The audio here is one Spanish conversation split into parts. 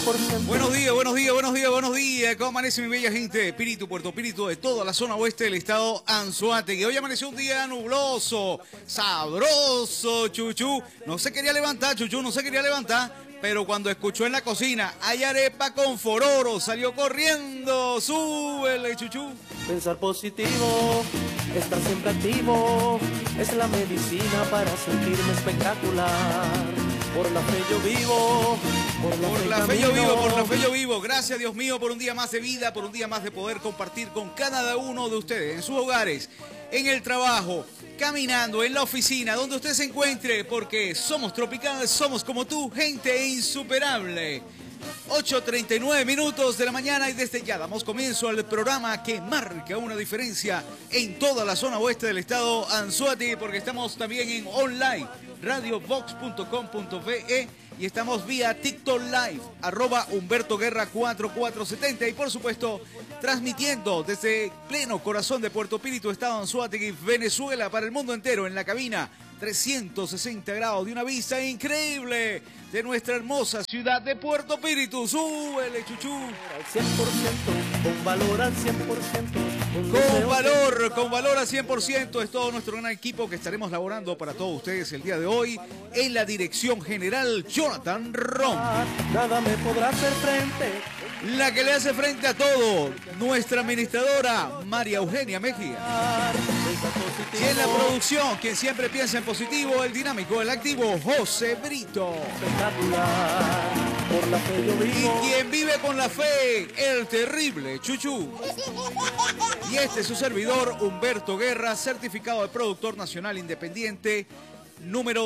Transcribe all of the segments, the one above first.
100%. Buenos días, buenos días, buenos días, buenos días. ¿Cómo amanece mi bella gente de Espíritu, Puerto Espíritu, de toda la zona oeste del estado Anzoátegui? Hoy amaneció un día nubloso, sabroso, Chuchu. No se quería levantar, Chuchu, no se quería levantar. Pero cuando escuchó en la cocina, hay arepa con fororo, salió corriendo. Súbele, Chuchu. Pensar positivo, estar siempre activo, es la medicina para sentirme espectacular. Por la fe yo vivo, por la fe yo vivo, por la fe yo vivo. Gracias, Dios mío, por un día más de vida, por un día más de poder compartir con cada uno de ustedes en sus hogares, en el trabajo, caminando, en la oficina, donde usted se encuentre, porque somos tropicales, somos como tú, gente insuperable. 8:39 minutos de la mañana y desde ya damos comienzo al programa que marca una diferencia en toda la zona oeste del estado Anzoátegui, porque estamos también en online, radiovox.com.be, y estamos vía TikTok Live, @HumbertoGuerra4470, y por supuesto transmitiendo desde pleno corazón de Puerto Espíritu, estado Anzoátegui, Venezuela, para el mundo entero en la cabina 360 grados de una vista increíble de nuestra hermosa ciudad de Puerto Espíritu. Súbele, Chuchu. al 100%, con valor al 100%. Con valor al 100%. Es todo nuestro gran equipo que estaremos laborando para todos ustedes el día de hoy. En la dirección general, Jonathan Rom. Nada me podrá hacer frente. La que le hace frente a todo, nuestra administradora, María Eugenia Mejía. Y en la producción, quien siempre piensa en positivo, el dinámico, el activo, José Brito. Por la fe yo vivo. Y quien vive con la fe, el terrible Chuchu. Y este es su servidor, Humberto Guerra, certificado de productor nacional independiente, número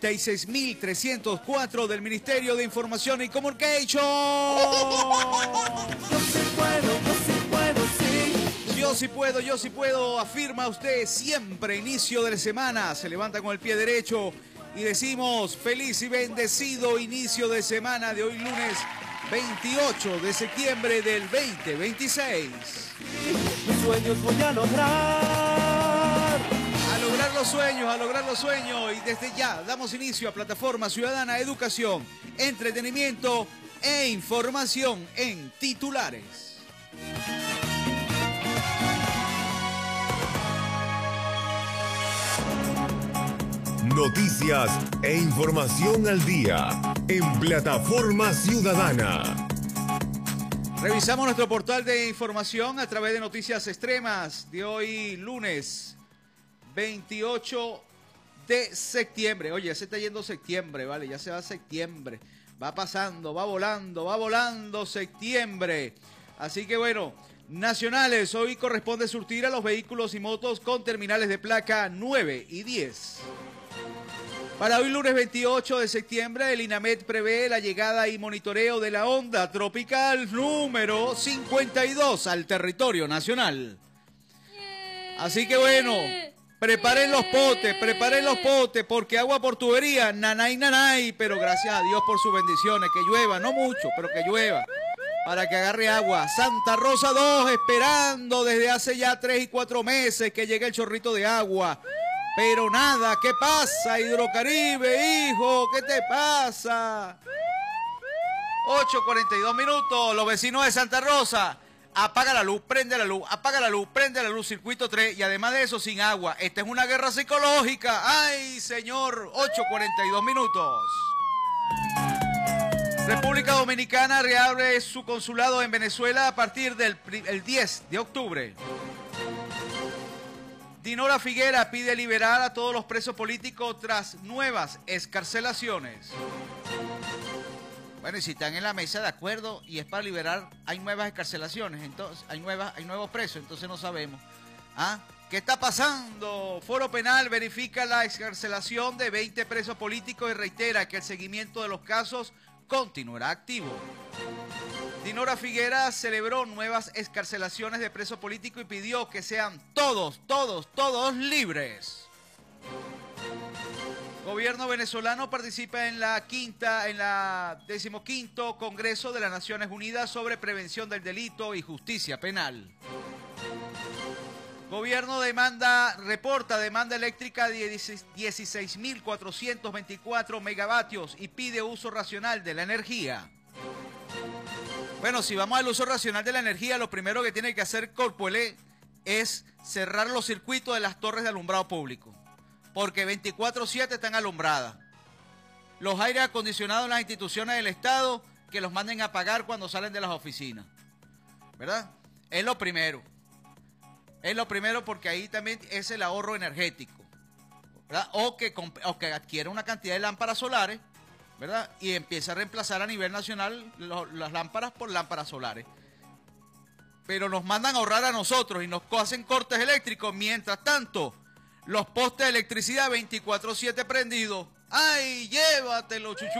36.304 del Ministerio de Información y Comunicación. Yo sí puedo, sí. Yo sí puedo, afirma usted siempre, inicio de semana, se levanta con el pie derecho y decimos feliz y bendecido inicio de semana de hoy lunes 28 de septiembre del 2026. Mis sueños voy a lograr. A lograr los sueños y desde ya damos inicio a Plataforma Ciudadana, Educación, Entretenimiento e Información en titulares. Noticias e información al día en Plataforma Ciudadana. Revisamos nuestro portal de información a través de Noticias Extremas de hoy lunes 28 de septiembre. Oye, ya se está yendo septiembre, ¿vale? Ya se va septiembre. Va pasando, va volando septiembre. Así que bueno, nacionales, hoy corresponde surtir a los vehículos y motos con terminales de placa 9 y 10. Para hoy lunes 28 de septiembre, el INAMED prevé la llegada y monitoreo de la onda tropical número 52 al territorio nacional. Así que bueno, preparen los potes, porque agua por tubería, nanay, pero gracias a Dios por sus bendiciones, que llueva, no mucho, pero que llueva, para que agarre agua. Santa Rosa 2, esperando desde hace ya 3 y 4 meses que llegue el chorrito de agua. Pero nada, ¿qué pasa, Hidrocaribe, hijo? ¿Qué te pasa? 8:42 minutos, los vecinos de Santa Rosa. Apaga la luz, prende la luz, apaga la luz, prende la luz, circuito 3, y además de eso, sin agua. Esta es una guerra psicológica. ¡Ay, señor! 8:42 minutos. República Dominicana reabre su consulado en Venezuela a partir del 10 de octubre. Dinora Figuera pide liberar a todos los presos políticos tras nuevas excarcelaciones. Bueno, y si están en la mesa de acuerdo y es para liberar, hay nuevas excarcelaciones, entonces hay nuevos presos, entonces no sabemos. ¿Ah? ¿Qué está pasando? Foro Penal verifica la excarcelación de 20 presos políticos y reitera que el seguimiento de los casos continuará activo. Dinora Figuera celebró nuevas excarcelaciones de presos políticos y pidió que sean todos libres. Gobierno venezolano participa en la 15º Congreso de las Naciones Unidas sobre Prevención del Delito y Justicia Penal. Gobierno reporta demanda eléctrica de 16.424 megavatios y pide uso racional de la energía. Bueno, si vamos al uso racional de la energía, lo primero que tiene que hacer Corpoelec es cerrar los circuitos de las torres de alumbrado público, porque 24/7 están alumbradas. Los aires acondicionados en las instituciones del Estado, que los manden a pagar cuando salen de las oficinas, ¿verdad? Es lo primero. Es lo primero porque ahí también es el ahorro energético, ¿verdad? O que adquiera una cantidad de lámparas solares, ¿verdad? Y empieza a reemplazar a nivel nacional las lámparas por lámparas solares. Pero nos mandan a ahorrar a nosotros y nos hacen cortes eléctricos. Mientras tanto, los postes de electricidad 24/7 prendidos. ¡Ay, llévatelo, chuchú!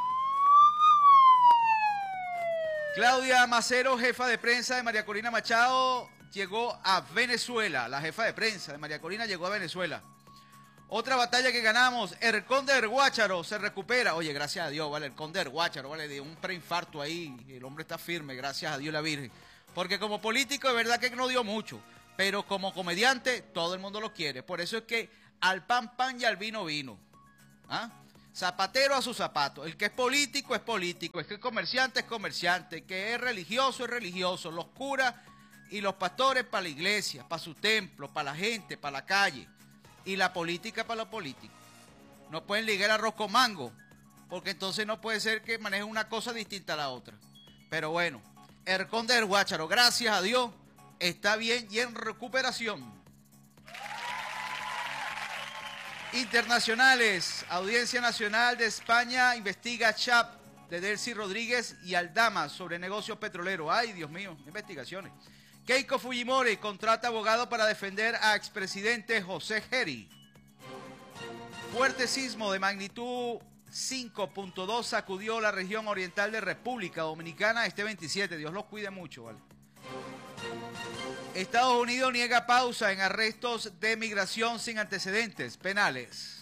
Claudia Macero, jefa de prensa de María Corina Machado, llegó a Venezuela. La jefa de prensa de María Corina llegó a Venezuela. Otra batalla que ganamos, el Conde del Guácharo se recupera. Oye, gracias a Dios, ¿vale? El Conde del Guácharo, ¿vale? De un preinfarto ahí, el hombre está firme, gracias a Dios la Virgen. Porque como político, de verdad que no dio mucho, pero como comediante, todo el mundo lo quiere. Por eso es que al pan, pan y al vino, vino. ¿Ah? Zapatero a sus zapatos. El que es político, es político. El que es comerciante, es comerciante. El que es religioso, es religioso. Los curas y los pastores para la iglesia, para su templo, para la gente, para la calle. Y la política para los políticos. No pueden ligar arroz con mango, porque entonces no puede ser que manejen una cosa distinta a la otra. Pero bueno, el Conde del Guácharo, gracias a Dios, está bien y en recuperación. Internacionales, Audiencia Nacional de España investiga Chap de Delcy Rodríguez y Aldama sobre negocios petroleros. Ay, Dios mío, investigaciones. Keiko Fujimori contrata abogado para defender a expresidente José Geri. Fuerte sismo de magnitud 5.2 sacudió la región oriental de República Dominicana este 27. Dios los cuide mucho, ¿vale? Estados Unidos niega pausa en arrestos de migración sin antecedentes penales.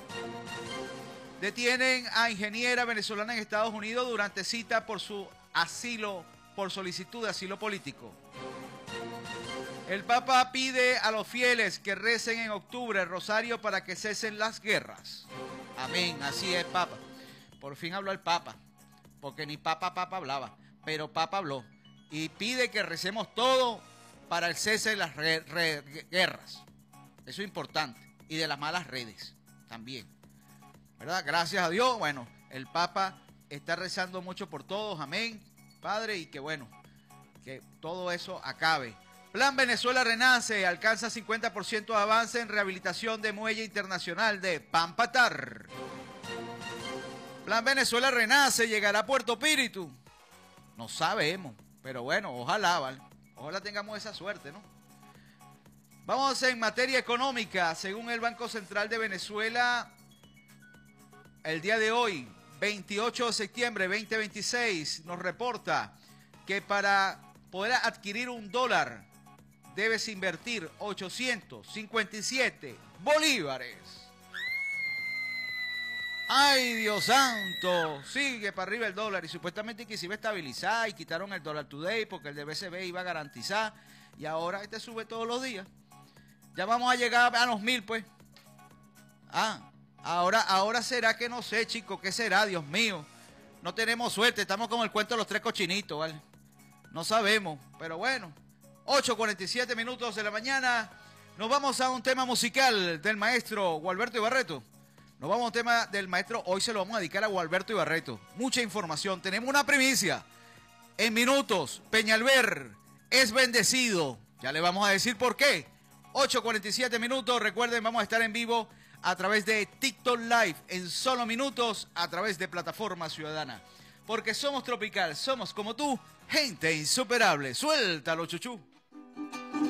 Detienen a ingeniera venezolana en Estados Unidos durante cita por su asilo, por solicitud de asilo político. El Papa pide a los fieles que recen en octubre el rosario para que cesen las guerras. Amén, así es, Papa. Por fin habló el Papa, porque ni Papa hablaba, pero Papa habló. Y pide que recemos todo para el cese de las guerras. Eso es importante. Y de las malas redes también, ¿verdad? Gracias a Dios, bueno, el Papa está rezando mucho por todos, amén, Padre, y que bueno, que todo eso acabe. Plan Venezuela Renace alcanza 50% de avance en rehabilitación de muelle internacional de Pampatar. Plan Venezuela Renace llegará a Puerto Píritu. No sabemos, pero bueno, ojalá, ¿vale? Ojalá tengamos esa suerte, ¿no? Vamos en materia económica. Según el Banco Central de Venezuela, el día de hoy, 28 de septiembre de 2026, nos reporta que para poder adquirir $1 debes invertir 857 bolívares. ¡Ay, Dios santo! Sigue para arriba el dólar y supuestamente que se iba a estabilizar y quitaron el Dollar Today porque el de BCB iba a garantizar y ahora este sube todos los días. Ya vamos a llegar a los 1000, pues. Ahora será que no sé, chicos, ¿qué será? Dios mío. No tenemos suerte, estamos como el cuento de los 3 cochinitos, ¿vale? No sabemos, pero bueno. 8:47 minutos de la mañana. Nos vamos a un tema musical del maestro Gualberto Ibarreto. Nos vamos a un tema del maestro. Hoy se lo vamos a dedicar a Gualberto Ibarreto. Mucha información. Tenemos una primicia. En minutos, Peñalver es bendecido. Ya le vamos a decir por qué. 8:47 minutos. Recuerden, vamos a estar en vivo a través de TikTok Live en solo minutos a través de Plataforma Ciudadana. Porque somos tropical, somos como tú, gente insuperable. Suéltalo, chuchú.